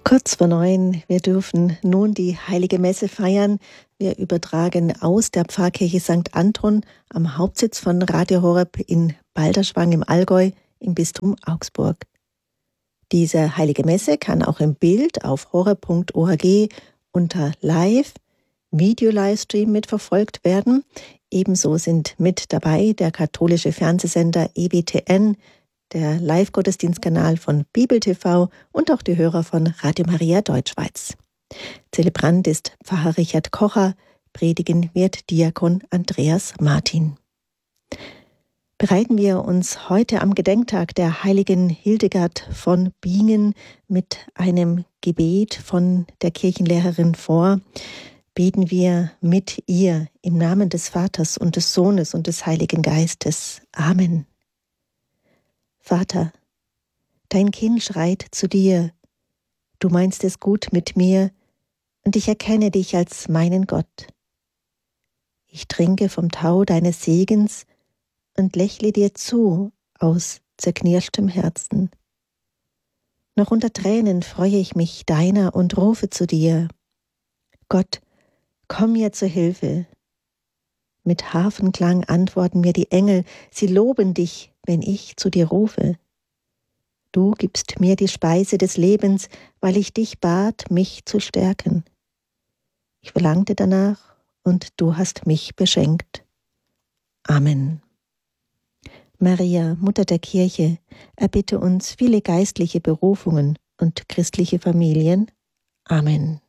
Kurz vor 9, wir dürfen nun die Heilige Messe feiern. Wir übertragen aus der Pfarrkirche St. Anton am Hauptsitz von Radio Horeb in Balderschwang im Allgäu im Bistum Augsburg. Diese Heilige Messe kann auch im Bild auf horeb.org unter Live, Video-Livestream mitverfolgt werden. Ebenso sind mit dabei der katholische Fernsehsender EWTN, der Live-Gottesdienstkanal von Bibel TV und auch die Hörer von Radio Maria Deutschschweiz. Zelebrant ist Pfarrer Richard Kocher, predigen wird Diakon Andreas Martin. Bereiten wir uns heute am Gedenktag der heiligen Hildegard von Bingen mit einem Gebet von der Kirchenlehrerin vor. Beten wir mit ihr im Namen des Vaters und des Sohnes und des Heiligen Geistes. Amen. Vater, dein Kind schreit zu dir, du meinst es gut mit mir und ich erkenne dich als meinen Gott. Ich trinke vom Tau deines Segens und lächle dir zu aus zerknirschtem Herzen. Noch unter Tränen freue ich mich deiner und rufe zu dir. Gott, komm mir zur Hilfe. Mit Harfenklang antworten mir die Engel, sie loben dich, wenn ich zu dir rufe. Du gibst mir die Speise des Lebens, weil ich dich bat, mich zu stärken. Ich verlangte danach und du hast mich beschenkt. Amen. Maria, Mutter der Kirche, erbitte uns viele geistliche Berufungen und christliche Familien. Amen.